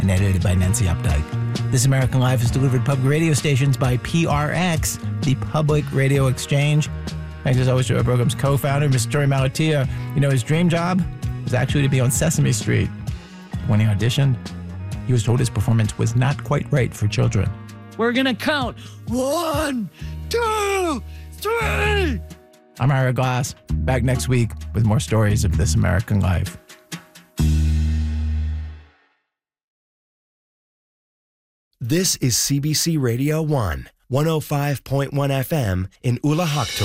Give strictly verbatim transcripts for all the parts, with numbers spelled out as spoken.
and edited by Nancy Updike. This American Life is delivered public radio stations by P R X, the Public Radio Exchange. Thanks as always to our program's co-founder, Mister Tori Malatia. You know, his dream job was actually to be on Sesame Street. When he auditioned, he was told his performance was not quite right for children. We're going to count. One, two, three. I'm Ira Glass, back next week with more stories of This American Life. This is C B C Radio one, one oh five point one F M in Ulaanbaatar.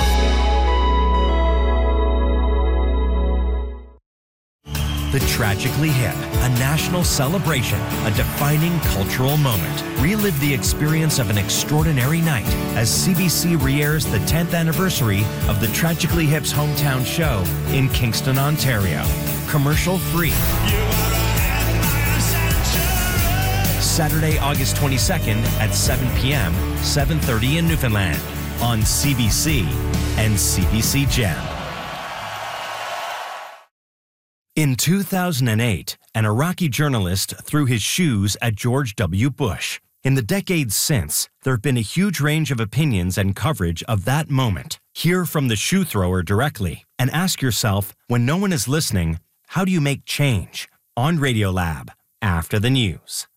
The Tragically Hip, a national celebration, a defining cultural moment. Relive the experience of an extraordinary night as C B C re-airs the tenth anniversary of the Tragically Hip's hometown show in Kingston, Ontario. Commercial free. Saturday, August twenty-second at seven p.m., seven thirty in Newfoundland on C B C and C B C Gem. In two thousand eight, an Iraqi journalist threw his shoes at George W. Bush. In the decades since, there have been a huge range of opinions and coverage of that moment. Hear from the shoe thrower directly and ask yourself, when no one is listening, how do you make change? On Radiolab, after the news.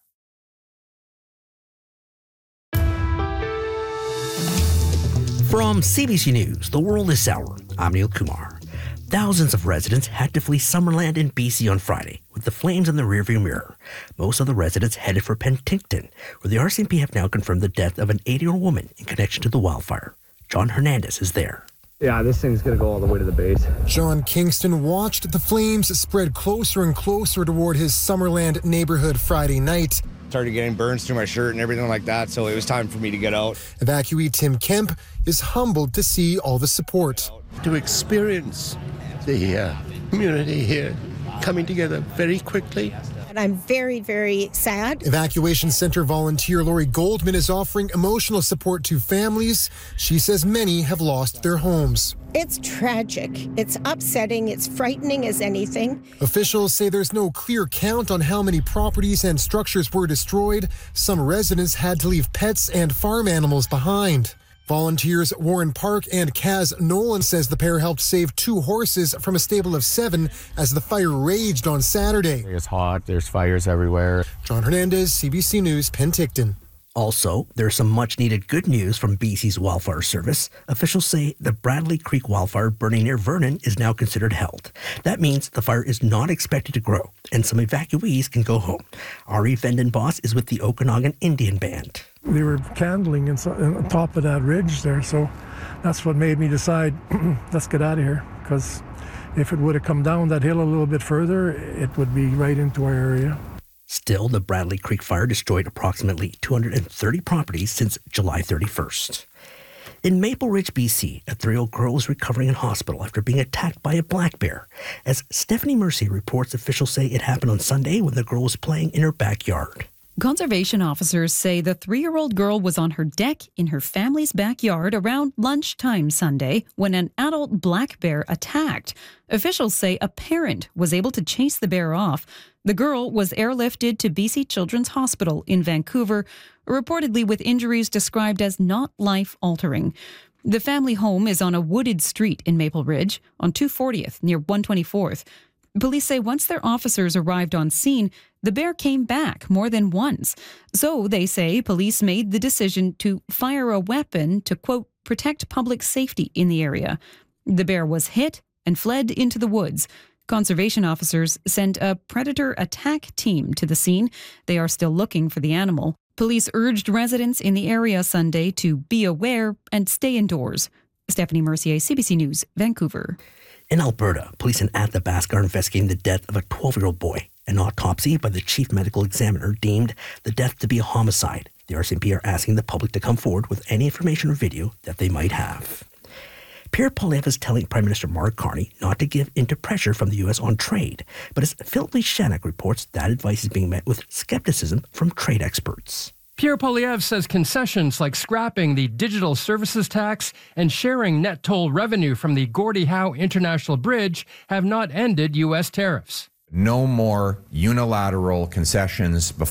From C B C News, The World is Sour, I'm Neil Kumar. Thousands of residents had to flee Summerland in B C on Friday, with the flames in the rearview mirror. Most of the residents headed for Penticton, where the R C M P have now confirmed the death of an eighty-year-old woman in connection to the wildfire. John Hernandez is there. Yeah, this thing's going to go all the way to the base. John Kingston watched the flames spread closer and closer toward his Summerland neighborhood Friday night. Started getting burns through my shirt and everything like that, so it was time for me to get out. Evacuee Tim Kemp is humbled to see all the support. To experience the uh, community here coming together very quickly. And I'm very, very sad. Evacuation Center volunteer Lori Goldman is offering emotional support to families. She says many have lost their homes. It's tragic. It's upsetting. It's frightening as anything. Officials say there's no clear count on how many properties and structures were destroyed. Some residents had to leave pets and farm animals behind. Volunteers Warren Park and Kaz Nolan says the pair helped save two horses from a stable of seven as the fire raged on Saturday. It's hot. There's fires everywhere. John Hernandez, C B C News, Penticton. Also, there's some much-needed good news from B C's Wildfire Service. Officials say the Bradley Creek wildfire burning near Vernon is now considered held. That means the fire is not expected to grow, and some evacuees can go home. Ari Vendenbos is with the Okanagan Indian Band. They were candling on top of that ridge there, so that's what made me decide, let's get out of here, because if it would have come down that hill a little bit further, it would be right into our area. Still, the Bradley Creek fire destroyed approximately two hundred thirty properties since July thirty-first. In Maple Ridge, B C, a three-year-old girl is recovering in hospital after being attacked by a black bear. As Stephanie Mercier reports, officials say it happened on Sunday when the girl was playing in her backyard. Conservation officers say the three-year-old girl was on her deck in her family's backyard around lunchtime Sunday when an adult black bear attacked. Officials say a parent was able to chase the bear off. The girl was airlifted to B C Children's Hospital in Vancouver, reportedly with injuries described as not life-altering. The family home is on a wooded street in Maple Ridge on two fortieth near one twenty-fourth. Police say once their officers arrived on scene, the bear came back more than once. So they say police made the decision to fire a weapon to, quote, protect public safety in the area. The bear was hit and fled into the woods. Conservation officers sent a predator attack team to the scene. They are still looking for the animal. Police urged residents in the area Sunday to be aware and stay indoors. Stephanie Mercier, C B C News, Vancouver. In Alberta, police in Athabasca are investigating the death of a twelve-year-old boy. An autopsy by the chief medical examiner deemed the death to be a homicide. The R C M P are asking the public to come forward with any information or video that they might have. Pierre Poilievre is telling Prime Minister Mark Carney not to give in to pressure from the U S on trade. But as Philip Lishanek reports, that advice is being met with skepticism from trade experts. Pierre Poilievre says concessions like scrapping the digital services tax and sharing net toll revenue from the Gordie Howe International Bridge have not ended U S tariffs. No more unilateral concessions before